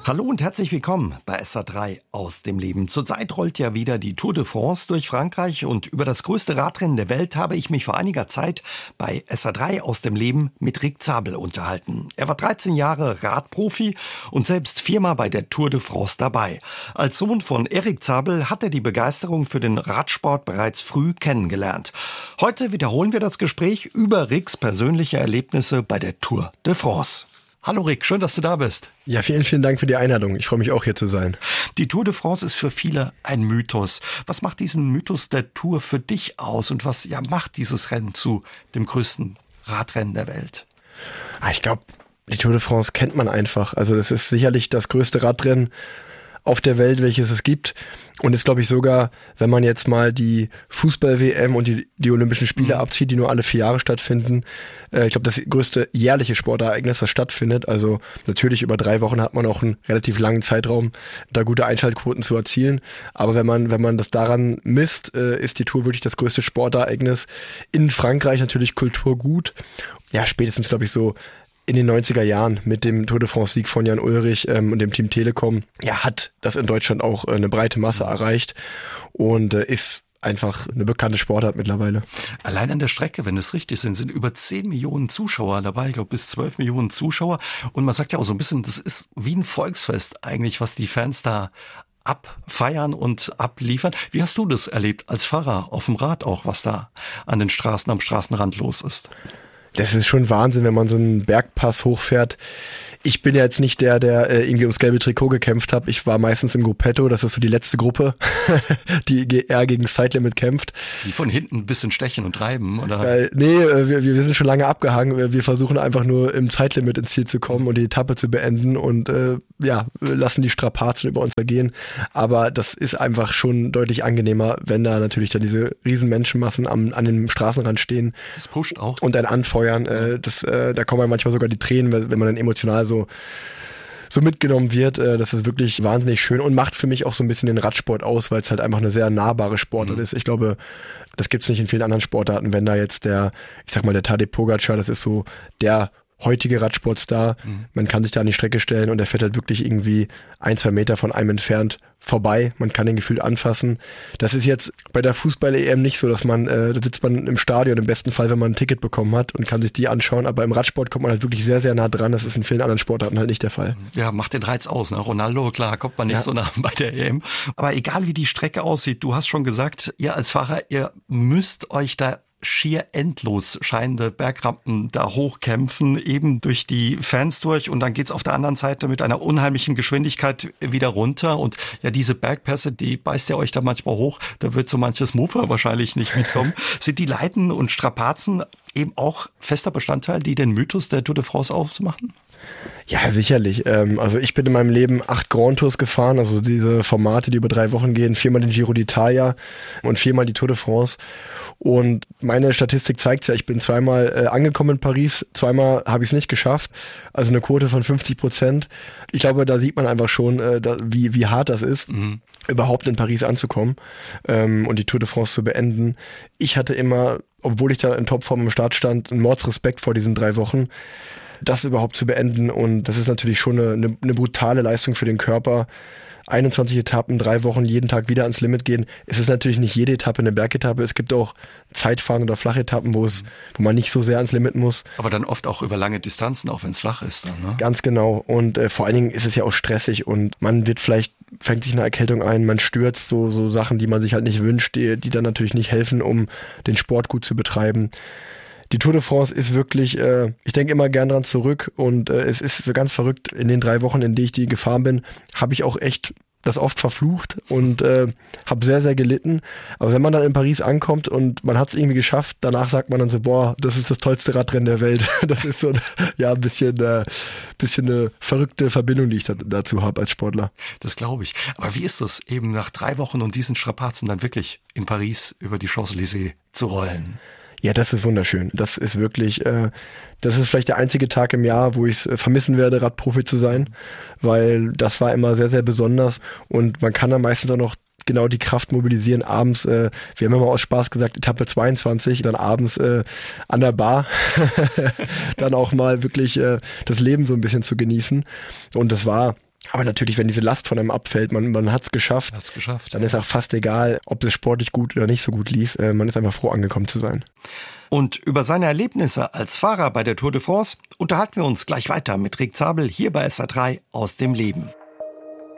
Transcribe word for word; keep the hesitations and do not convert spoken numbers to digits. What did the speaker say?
Hallo und herzlich willkommen bei S R drei aus dem Leben. Zurzeit rollt ja wieder die Tour de France durch Frankreich und über das größte Radrennen der Welt habe ich mich vor einiger Zeit bei S R drei aus dem Leben mit Rick Zabel unterhalten. Er war dreizehn Jahre Radprofi und selbst viermal bei der Tour de France dabei. Als Sohn von Erik Zabel hat er die Begeisterung für den Radsport bereits früh kennengelernt. Heute wiederholen wir das Gespräch über Ricks persönliche Erlebnisse bei der Tour de France. Hallo Rick, schön, dass du da bist. Ja, vielen, vielen Dank für die Einladung. Ich freue mich auch, hier zu sein. Die Tour de France ist für viele ein Mythos. Was macht diesen Mythos der Tour für dich aus und was ja, macht dieses Rennen zu dem größten Radrennen der Welt? Ich glaube, die Tour de France kennt man einfach. Also das ist sicherlich das größte Radrennen auf der Welt, welches es gibt. Und ist, glaube ich, sogar, wenn man jetzt mal die Fußball-W M und die, die Olympischen Spiele mhm. abzieht, die nur alle vier Jahre stattfinden, äh, ich glaube, das größte jährliche Sportereignis, was stattfindet. Also natürlich über drei Wochen hat man auch einen relativ langen Zeitraum, da gute Einschaltquoten zu erzielen. Aber wenn man wenn man das daran misst, äh, ist die Tour wirklich das größte Sportereignis. In Frankreich natürlich Kulturgut. Ja, spätestens, glaube ich, so in den neunziger Jahren mit dem Tour de France-Sieg von Jan Ullrich ähm, und dem Team Telekom, ja, hat das in Deutschland auch äh, eine breite Masse erreicht und äh, ist einfach eine bekannte Sportart mittlerweile. Allein an der Strecke, wenn es richtig sind, sind über zehn Millionen Zuschauer dabei, ich glaube bis zwölf Millionen Zuschauer. Und man sagt ja auch so ein bisschen, das ist wie ein Volksfest eigentlich, was die Fans da abfeiern und abliefern. Wie hast du das erlebt als Fahrer auf dem Rad auch, was da an den Straßen, am Straßenrand los ist? Das ist schon Wahnsinn, wenn man so einen Bergpass hochfährt. Ich bin ja jetzt nicht der, der äh, irgendwie ums gelbe Trikot gekämpft hat. Ich war meistens im Gruppetto, das ist so die letzte Gruppe, die eher gegen das Zeitlimit kämpft. Die von hinten ein bisschen stechen und treiben, oder? Äh, nee, äh, wir, wir sind schon lange abgehangen. Wir versuchen einfach nur im Zeitlimit ins Ziel zu kommen und die Etappe zu beenden und äh, ja, lassen die Strapazen über uns ergehen. Aber das ist einfach schon deutlich angenehmer, wenn da natürlich dann diese riesen Menschenmassen am, an dem Straßenrand stehen. Das pusht auch. Und dann anfeuern. Äh, das, äh, da kommen manchmal sogar die Tränen, wenn man dann emotional so So, so mitgenommen wird. Das ist wirklich wahnsinnig schön und macht für mich auch so ein bisschen den Radsport aus, weil es halt einfach eine sehr nahbare Sportart mhm. ist. Ich glaube, das gibt es nicht in vielen anderen Sportarten, wenn da jetzt der, ich sag mal, der Tadej Pogačar, das ist so der heutige Radsportstar, mhm. man kann sich da an die Strecke stellen und der fährt halt wirklich irgendwie ein, zwei Meter von einem entfernt vorbei. Man kann den gefühlt anfassen. Das ist jetzt bei der Fußball-E M nicht so, dass man, äh, da sitzt man im Stadion im besten Fall, wenn man ein Ticket bekommen hat und kann sich die anschauen. Aber im Radsport kommt man halt wirklich sehr, sehr nah dran. Das ist in vielen anderen Sportarten halt nicht der Fall. Ja, macht den Reiz aus. Ne? Ronaldo, klar, kommt man nicht ja. so nah bei der E M. Aber egal wie die Strecke aussieht, du hast schon gesagt, ihr als Fahrer, ihr müsst euch da schier endlos scheinende Bergrampen da hochkämpfen, eben durch die Fans durch und dann geht's auf der anderen Seite mit einer unheimlichen Geschwindigkeit wieder runter und ja, diese Bergpässe, die beißt ihr euch da manchmal hoch, da wird so manches Mofa wahrscheinlich nicht mitkommen. Sind die Leiden und Strapazen eben auch fester Bestandteil, die den Mythos der Tour de France ausmachen? Ja, sicherlich. Also ich bin in meinem Leben acht Grand Tours gefahren, also diese Formate, die über drei Wochen gehen, viermal den Giro d'Italia und viermal die Tour de France. Und meine Statistik zeigt ja, ich bin zweimal äh, angekommen in Paris, zweimal habe ich es nicht geschafft, also eine Quote von fünfzig Prozent. Ich glaube, da sieht man einfach schon, äh, da, wie, wie hart das ist, mhm. überhaupt in Paris anzukommen ähm, und die Tour de France zu beenden. Ich hatte immer, obwohl ich da in Topform im Start stand, einen Mordsrespekt vor diesen drei Wochen, das überhaupt zu beenden. Und das ist natürlich schon eine, eine, eine brutale Leistung für den Körper. einundzwanzig Etappen, drei Wochen, jeden Tag wieder ans Limit gehen. Es ist natürlich nicht jede Etappe eine Bergetappe. Es gibt auch Zeitfahren oder Flachetappen, wo es, wo man nicht so sehr ans Limit muss. Aber dann oft auch über lange Distanzen, auch wenn es flach ist. Dann, ne? Ganz genau. Und äh, vor allen Dingen ist es ja auch stressig und man wird vielleicht, fängt sich eine Erkältung ein, man stürzt, so, so Sachen, die man sich halt nicht wünscht, die, die dann natürlich nicht helfen, um den Sport gut zu betreiben. Die Tour de France ist wirklich, äh, ich denke immer gern dran zurück und äh, es ist so ganz verrückt, in den drei Wochen, in denen ich die gefahren bin, habe ich auch echt das oft verflucht und äh, habe sehr, sehr gelitten. Aber wenn man dann in Paris ankommt und man hat es irgendwie geschafft, danach sagt man dann so, boah, das ist das tollste Radrennen der Welt. Das ist so ja ein bisschen, äh, bisschen eine verrückte Verbindung, die ich da, dazu habe als Sportler. Das glaube ich. Aber wie ist das, eben nach drei Wochen und diesen Strapazen dann wirklich in Paris über die Champs-Élysées zu rollen? Ja, das ist wunderschön. Das ist wirklich, äh, das ist vielleicht der einzige Tag im Jahr, wo ich es vermissen werde, Radprofi zu sein, weil das war immer sehr, sehr besonders und man kann dann meistens auch noch genau die Kraft mobilisieren abends, äh, wir haben immer aus Spaß gesagt, Etappe zweiundzwanzig, dann abends äh, an der Bar dann auch mal wirklich äh, das Leben so ein bisschen zu genießen und das war Aber natürlich, wenn diese Last von einem abfällt, man, man hat es geschafft, Hat's geschafft, dann ja. ist auch fast egal, ob es sportlich gut oder nicht so gut lief. Äh, man ist einfach froh, angekommen zu sein. Und über seine Erlebnisse als Fahrer bei der Tour de France unterhalten wir uns gleich weiter mit Rick Zabel hier bei S R drei aus dem Leben.